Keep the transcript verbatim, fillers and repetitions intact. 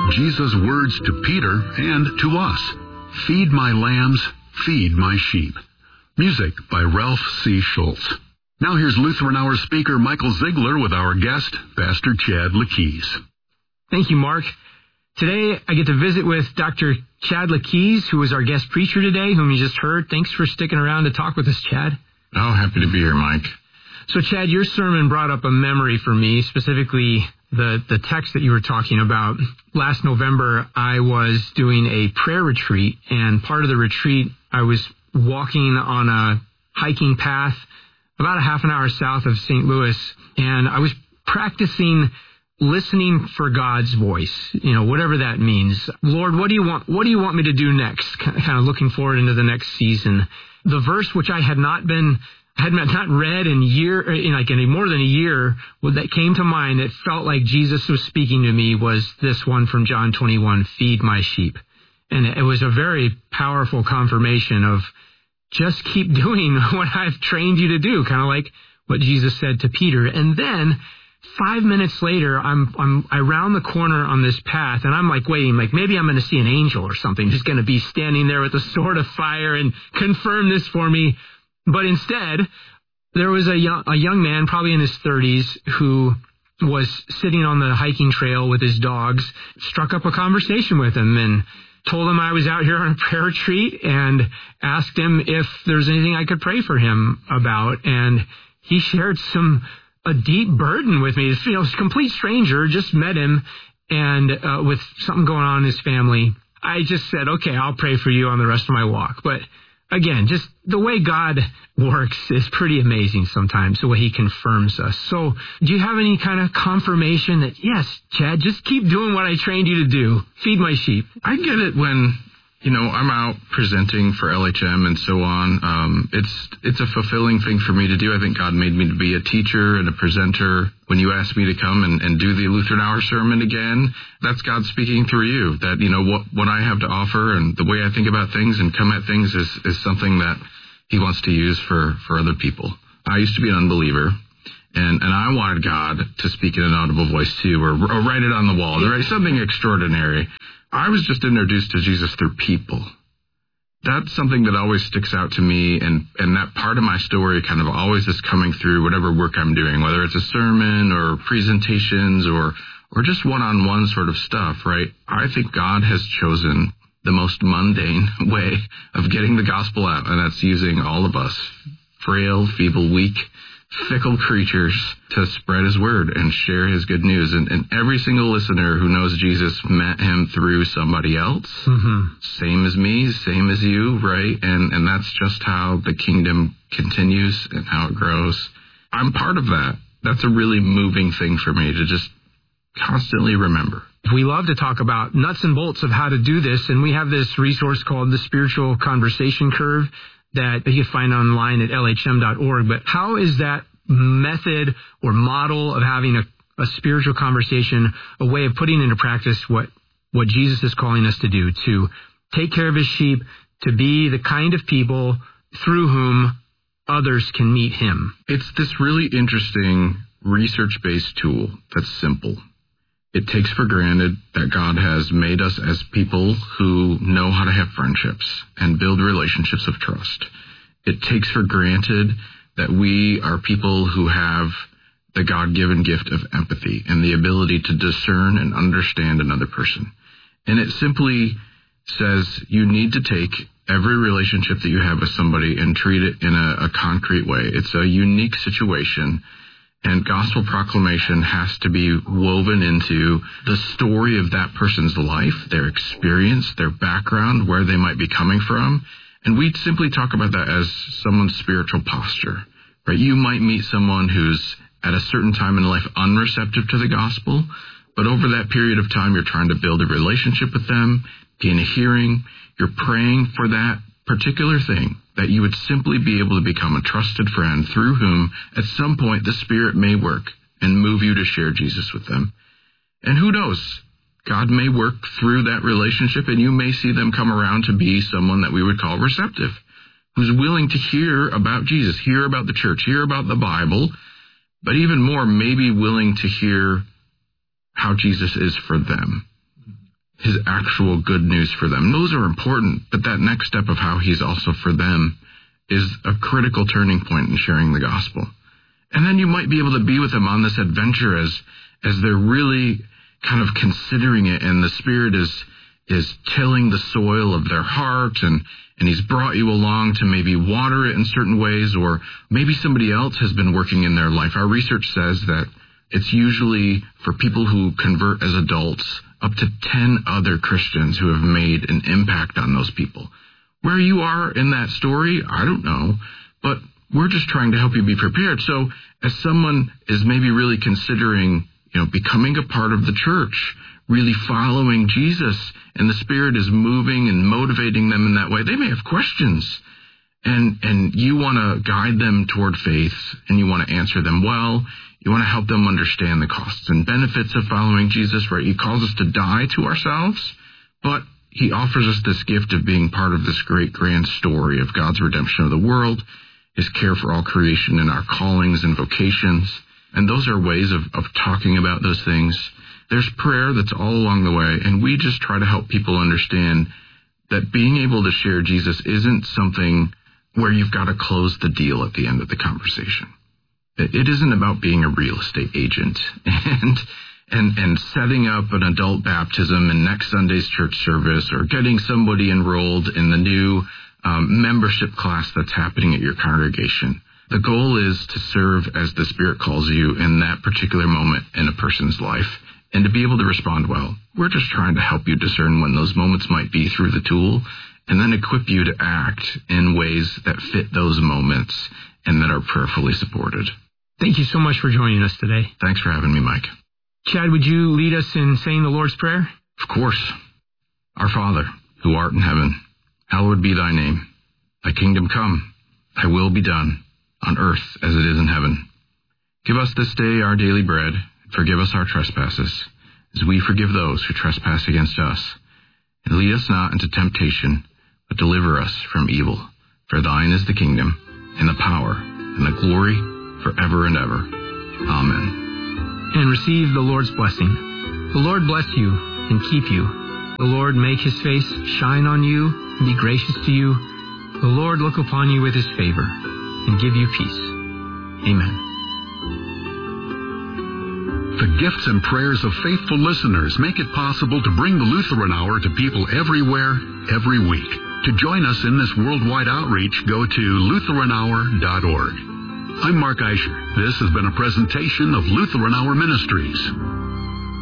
Jesus' words to Peter and to us. Feed my lambs, feed my sheep. Music by Ralph C. Schultz. Now here's Lutheran Hour speaker Michael Ziegler with our guest, Pastor Chad Lakees. Thank you, Mark. Today I get to visit with Doctor Chad Lakees, who is our guest preacher today, whom you just heard. Thanks for sticking around to talk with us, Chad. Oh, happy to be here, Mike. So, Chad, your sermon brought up a memory for me, specifically the, the text that you were talking about. Last November, I was doing a prayer retreat, and part of the retreat, I was walking on a hiking path about a half an hour south of Saint Louis, and I was practicing listening for God's voice, you know, whatever that means. Lord, what do you want, what do you want me to do next? Kind of looking forward into the next season. The verse which I had not been, had not read in year, in like in more than a year, that came to mind, it felt like Jesus was speaking to me, was this one from John twenty-one, feed my sheep. And it was a very powerful confirmation of just keep doing what I've trained you to do, kind of like what Jesus said to Peter. And then five minutes later, I'm, I'm, I round the corner on this path, and I'm like waiting, like maybe I'm going to see an angel or something, just going to be standing there with a sword of fire and confirm this for me. But instead, there was a young, a young man, probably in his thirties, who was sitting on the hiking trail with his dogs, struck up a conversation with him and told him I was out here on a prayer retreat and asked him if there was anything I could pray for him about. And he shared some, a deep burden with me. You know, a complete stranger, just met him, and uh, with something going on in his family. I just said, okay, I'll pray for you on the rest of my walk. But again, just the way God works is pretty amazing sometimes, the way he confirms us. So do you have any kind of confirmation that, yes, Chad, just keep doing what I trained you to do. Feed my sheep. I get it when, you know, I'm out presenting for L H M and so on. Um, it's it's a fulfilling thing for me to do. I think God made me to be a teacher and a presenter. When you asked me to come and, and do the Lutheran Hour sermon again, that's God speaking through you. That, you know, what, what I have to offer and the way I think about things and come at things is, is something that he wants to use for, for other people. I used to be an unbeliever, and, and I wanted God to speak in an audible voice too, or, or write it on the wall, right? Something extraordinary. I was just introduced to Jesus through people. That's something that always sticks out to me, and, and that part of my story kind of always is coming through whatever work I'm doing, whether it's a sermon or presentations or or just one-on-one sort of stuff, right? I think God has chosen the most mundane way of getting the gospel out, and that's using all of us, frail, feeble, weak, fickle creatures, to spread his word and share his good news. And, and every single listener who knows Jesus met him through somebody else, mm-hmm. Same as me, same as you, right? And and that's just how the kingdom continues and how it grows. I'm part of that. That's a really moving thing for me to just constantly remember. We love to talk about nuts and bolts of how to do this, and we have this resource called the Spiritual Conversation Curve that you can find online at L H M dot org. But how is that method or model of having a, a spiritual conversation a way of putting into practice what, what Jesus is calling us to do, to take care of his sheep, to be the kind of people through whom others can meet him? It's this really interesting research-based tool that's simple. It takes for granted that God has made us as people who know how to have friendships and build relationships of trust. It takes for granted that we are people who have the God-given gift of empathy and the ability to discern and understand another person. And it simply says you need to take every relationship that you have with somebody and treat it in a, a concrete way. It's a unique situation. And gospel proclamation has to be woven into the story of that person's life, their experience, their background, where they might be coming from. And we simply talk about that as someone's spiritual posture, right? You might meet someone who's at a certain time in life unreceptive to the gospel, but over that period of time, you're trying to build a relationship with them, gain a hearing. You're praying for that particular thing, that you would simply be able to become a trusted friend through whom at some point the Spirit may work and move you to share Jesus with them. And who knows, God may work through that relationship and you may see them come around to be someone that we would call receptive, who's willing to hear about Jesus, hear about the church, hear about the Bible, but even more, maybe willing to hear how Jesus is for them. his actual good news for them. Those are important, but that next step of how he's also for them is a critical turning point in sharing the gospel. And then you might be able to be with them on this adventure as as they're really kind of considering it, and the Spirit is is tilling the soil of their heart, and and he's brought you along to maybe water it in certain ways, or maybe somebody else has been working in their life. Our research says that it's usually for people who convert as adults, up to ten other Christians who have made an impact on those people. Where you are in that story, I don't know, but we're just trying to help you be prepared. So as someone is maybe really considering, you know, becoming a part of the church, really following Jesus, and the Spirit is moving and motivating them in that way, they may have questions, and and you want to guide them toward faith, and you want to answer them well. You want to help them understand the costs and benefits of following Jesus, right? He calls us to die to ourselves, but he offers us this gift of being part of this great grand story of God's redemption of the world, his care for all creation, and our callings and vocations. And those are ways of, of talking about those things. There's prayer that's all along the way, and we just try to help people understand that being able to share Jesus isn't something where you've got to close the deal at the end of the conversation. It isn't about being a real estate agent and and and setting up an adult baptism in next Sunday's church service, or getting somebody enrolled in the new um, membership class that's happening at your congregation. The goal is to serve as the Spirit calls you in that particular moment in a person's life, and to be able to respond well. We're just trying to help you discern when those moments might be through the tool, and then equip you to act in ways that fit those moments and that are prayerfully supported. Thank you so much for joining us today. Thanks for having me, Mike. Chad, would you lead us in saying the Lord's Prayer? Of course. Our Father, who art in heaven, hallowed be thy name. Thy kingdom come, thy will be done, on earth as it is in heaven. Give us this day our daily bread, and forgive us our trespasses, as we forgive those who trespass against us. And lead us not into temptation, but deliver us from evil. For thine is the kingdom, and the power, and the glory, forever and ever. Amen. And receive the Lord's blessing. The Lord bless you and keep you. The Lord make his face shine on you and be gracious to you. The Lord look upon you with his favor and give you peace. Amen. The gifts and prayers of faithful listeners make it possible to bring the Lutheran Hour to people everywhere, every week. To join us in this worldwide outreach, go to Lutheran Hour dot org. I'm Mark Eicher. This has been a presentation of Lutheran Hour Ministries.